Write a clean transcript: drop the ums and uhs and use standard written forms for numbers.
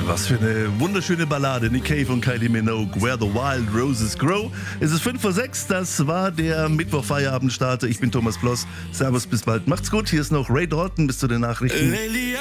Was für eine wunderschöne Ballade. Nick Cave und Kylie Minogue, Where the Wild Roses Grow. Es ist 5:06 Uhr, das war der Mittwoch-Feierabend-Starter. Ich bin Thomas Bloss. Servus, bis bald. Macht's gut. Hier ist noch Ray Dalton bis zu den Nachrichten.